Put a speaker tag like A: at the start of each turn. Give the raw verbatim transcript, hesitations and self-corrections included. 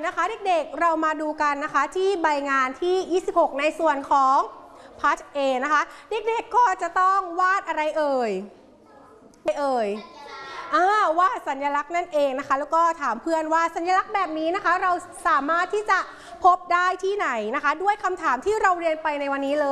A: นะคะเด็กๆเรามาดูกันนะคะที่ใบงานที่ยี่สิบหกในส่วนของพาร์ท A นะคะเด็กๆก็จะต้องวาดอะไรเอ่ยเอ่ยอ่าวาดสัญลักษณ์นั่นเองนะคะแล้วก็ถามเพื่อนว่าสัญลักษณ์แบบนี้นะคะเราสามารถที่จะพบได้ที่ไหนนะคะด้วยคำถามที่เราเรียนไปในวันนี้เลย